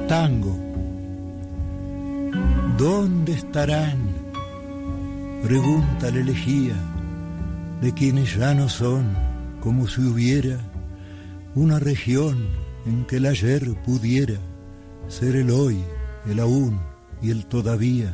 Tango. ¿Dónde estarán? Pregunta la elegía de quienes ya no son, como si hubiera una región en que el ayer pudiera ser el hoy, el aún y el todavía.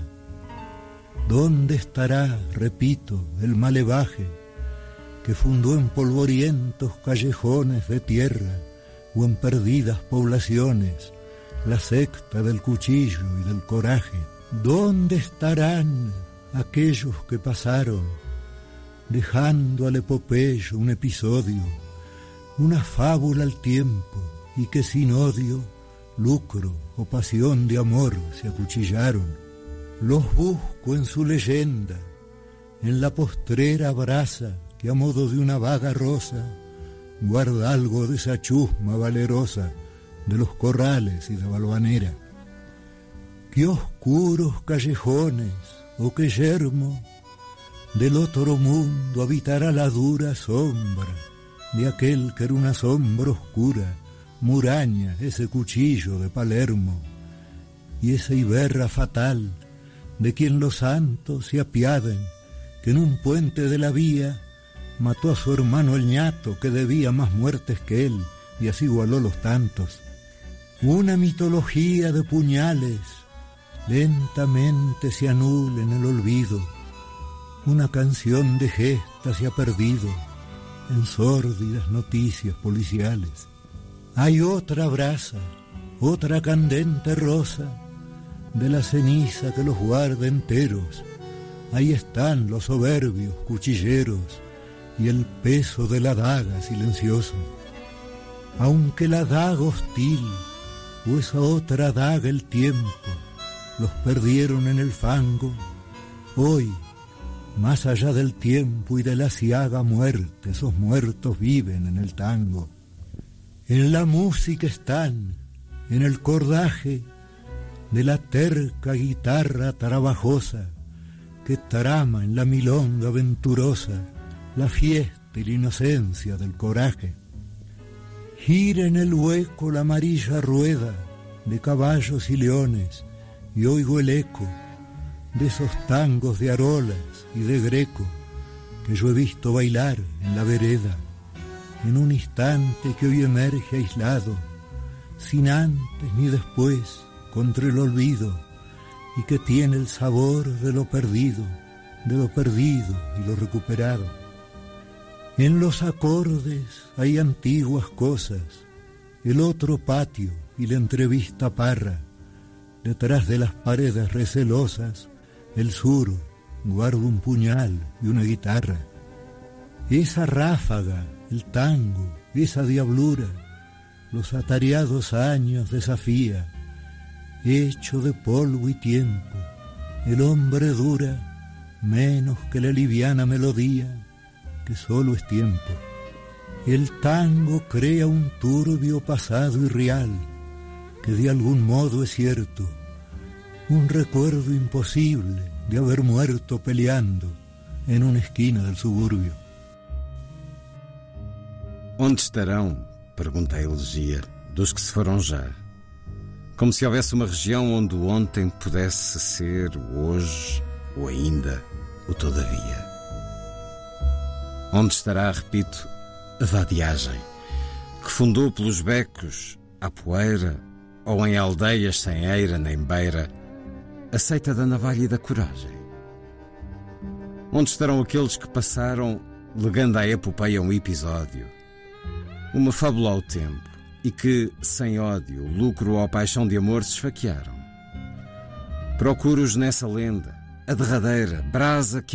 ¿Dónde estará, repito, el malevaje que fundó en polvorientos callejones de tierra o en perdidas poblaciones la secta del cuchillo y del coraje? ¿Dónde estarán aquellos que pasaron, dejando al epopeyo un episodio, una fábula al tiempo, y que sin odio, lucro o pasión de amor se acuchillaron? Los busco en su leyenda, en la postrera brasa que a modo de una vaga rosa guarda algo de esa chusma valerosa de los corrales y de Valvanera. Qué oscuros callejones, o qué yermo del otro mundo habitará la dura sombra de aquel que era una sombra oscura, muraña, ese cuchillo de Palermo, y esa iberra fatal de quien los santos se apiaden, que en un puente de la vía mató a su hermano el ñato, que debía más muertes que él, y así igualó los tantos. Una mitología de puñales lentamente se anula en el olvido, una canción de gestas se ha perdido en sórdidas noticias policiales. Hay otra brasa, otra candente rosa de la ceniza que los guarda enteros. Ahí están los soberbios cuchilleros y el peso de la daga silencioso. Aunque la daga hostil o esa otra daga el tiempo los perdieron en el fango, hoy, más allá del tiempo y de la ciaga muerte, esos muertos viven en el tango. En la música están, en el cordaje de la terca guitarra trabajosa que trama en la milonga venturosa la fiesta y la inocencia del coraje. Gira en el hueco la amarilla rueda de caballos y leones, y oigo el eco de esos tangos de Arolas y de Greco que yo he visto bailar en la vereda, en un instante que hoy emerge aislado, sin antes ni después, contra el olvido, y que tiene el sabor de lo perdido y lo recuperado. En los acordes hay antiguas cosas, el otro patio y la entrevista parra. Detrás de las paredes recelosas, el sur guarda un puñal y una guitarra. Esa ráfaga, el tango, esa diablura, los atareados años desafía. Hecho de polvo y tiempo, el hombre dura menos que la liviana melodía, que solo es tiempo. El tango crea un turbio pasado irreal, que de algún modo es cierto, un recuerdo imposible de haber muerto peleando en una esquina del suburbio. Onde estarão, pergunta a elegia, dos que se foram já? Como se houvesse uma região onde o ontem pudesse ser o hoje, ou ainda o todavia. Onde estará, repito, a vadiagem, que fundou pelos becos, à poeira, ou em aldeias sem eira nem beira, a seita da navalha e da coragem? Onde estarão aqueles que passaram, legando à epopeia um episódio, uma fábula ao tempo, e que, sem ódio, lucro ou paixão de amor, se esfaquearam? Procuro-os nessa lenda, a derradeira brasa que